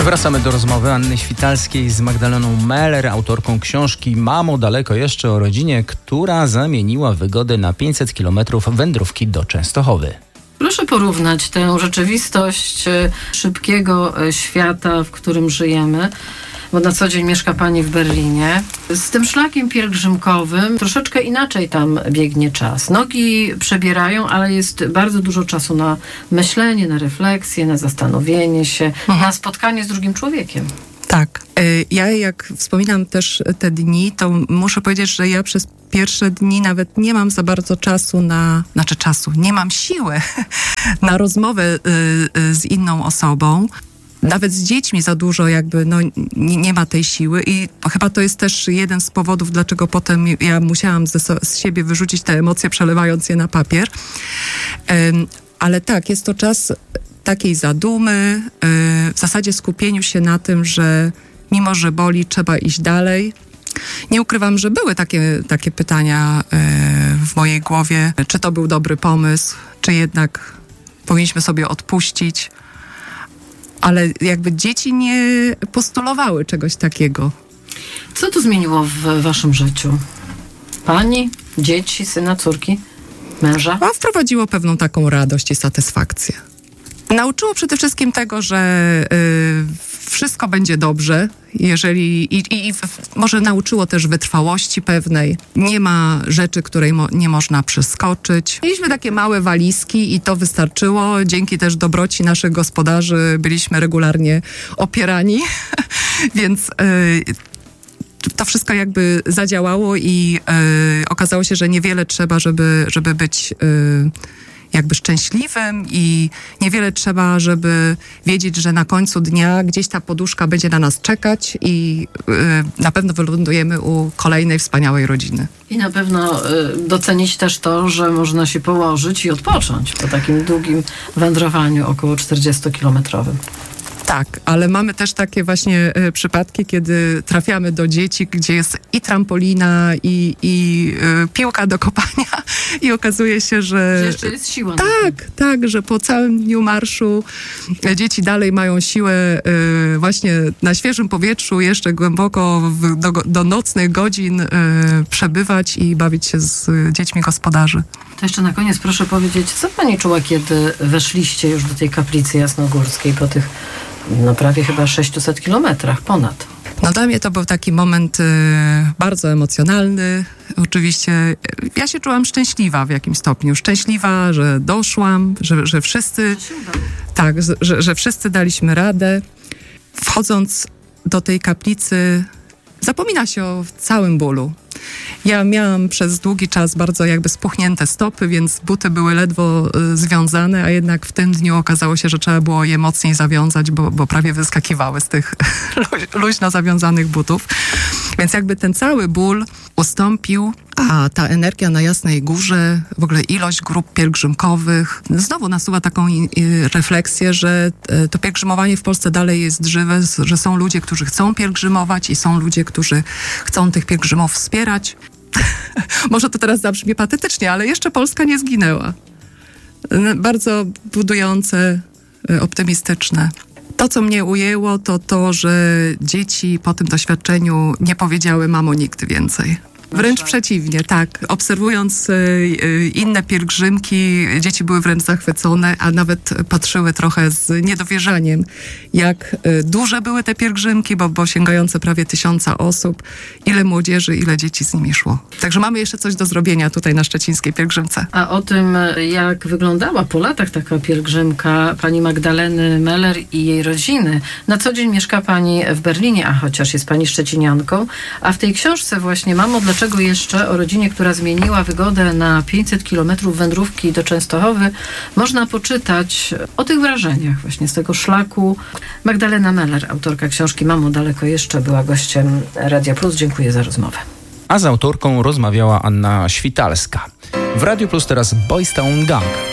Wracamy do rozmowy Anny Świtalskiej z Magdaleną Meller, autorką książki Mamo, daleko jeszcze, o rodzinie, która zamieniła wygodę na 500 km wędrówki do Częstochowy. Proszę porównać tę rzeczywistość szybkiego świata, w którym żyjemy, bo na co dzień mieszka pani w Berlinie, z tym szlakiem pielgrzymkowym. Troszeczkę inaczej tam biegnie czas. Nogi przebierają, ale jest bardzo dużo czasu na myślenie, na refleksję, na zastanowienie się, na spotkanie z drugim człowiekiem. Tak. Ja jak wspominam też te dni, to muszę powiedzieć, że ja przez pierwsze dni nawet nie mam za bardzo nie mam siły na rozmowę z inną osobą. Nawet z dziećmi za dużo nie ma tej siły i chyba to jest też jeden z powodów, dlaczego potem ja musiałam z siebie wyrzucić te emocje, przelewając je na papier. Ale tak, jest to czas takiej zadumy, w zasadzie skupieniu się na tym, że mimo, że boli, trzeba iść dalej. Nie ukrywam, że były takie pytania w mojej głowie, czy to był dobry pomysł, czy jednak powinniśmy sobie odpuścić. Ale jakby dzieci nie postulowały czegoś takiego. Co to zmieniło w waszym życiu? Pani, dzieci, syna, córki, męża? Wprowadziło pewną taką radość i satysfakcję. Nauczyło przede wszystkim tego, że wszystko będzie dobrze, może nauczyło też wytrwałości pewnej. Nie ma rzeczy, której nie można przeskoczyć. Mieliśmy takie małe walizki i to wystarczyło. Dzięki też dobroci naszych gospodarzy byliśmy regularnie opierani, więc to wszystko jakby zadziałało i okazało się, że niewiele trzeba, żeby być jakby szczęśliwym i niewiele trzeba, żeby wiedzieć, że na końcu dnia gdzieś ta poduszka będzie na nas czekać i na pewno wylądujemy u kolejnej wspaniałej rodziny. I na pewno docenić też to, że można się położyć i odpocząć po takim długim wędrowaniu, około 40-kilometrowym. Tak, ale mamy też takie właśnie przypadki, kiedy trafiamy do dzieci, gdzie jest i trampolina, i piłka do kopania i okazuje się, że jeszcze jest siła. Tak, że po całym dniu marszu dzieci dalej mają siłę właśnie na świeżym powietrzu, jeszcze głęboko do nocnych godzin przebywać i bawić się z dziećmi gospodarzy. To jeszcze na koniec proszę powiedzieć, co pani czuła, kiedy weszliście już do tej kaplicy jasnogórskiej po tych prawie chyba 600 kilometrach ponad? Dla mnie to był taki moment bardzo emocjonalny. Oczywiście ja się czułam szczęśliwa w jakimś stopniu. Szczęśliwa, że doszłam, że wszyscy... Tak, że wszyscy daliśmy radę. Wchodząc do tej kaplicy, zapomina się o całym bólu. Ja miałam przez długi czas bardzo jakby spuchnięte stopy, więc buty były ledwo związane, a jednak w tym dniu okazało się, że trzeba było je mocniej zawiązać, bo prawie wyskakiwały z tych luźno zawiązanych butów. Więc jakby ten cały ból ustąpił, a ta energia na Jasnej Górze, w ogóle ilość grup pielgrzymkowych, znowu nasuwa taką refleksję, że to pielgrzymowanie w Polsce dalej jest żywe, że są ludzie, którzy chcą pielgrzymować i są ludzie, którzy chcą tych pielgrzymów wspierać. Może to teraz zabrzmi patetycznie, ale jeszcze Polska nie zginęła. Bardzo budujące, optymistyczne. To, co mnie ujęło, to to, że dzieci po tym doświadczeniu nie powiedziały: mamo, nigdy więcej. Wręcz przeciwnie, tak. Obserwując inne pielgrzymki, dzieci były wręcz zachwycone, a nawet patrzyły trochę z niedowierzaniem, jak duże były te pielgrzymki, bo sięgające prawie 1000 osób, ile młodzieży, ile dzieci z nimi szło. Także mamy jeszcze coś do zrobienia tutaj na szczecińskiej pielgrzymce. A o tym, jak wyglądała po latach taka pielgrzymka pani Magdaleny Meller i jej rodziny. Na co dzień mieszka pani w Berlinie, a chociaż jest pani szczecinianką, a w tej książce właśnie Mamo, dlaczego jeszcze, o rodzinie, która zmieniła wygodę na 500 kilometrów wędrówki do Częstochowy, można poczytać o tych wrażeniach właśnie z tego szlaku. Magdalena Meller, autorka książki Mamo, daleko jeszcze, była gościem Radia Plus. Dziękuję za rozmowę. A z autorką rozmawiała Anna Świtalska. W Radiu Plus teraz Boys Town Gang.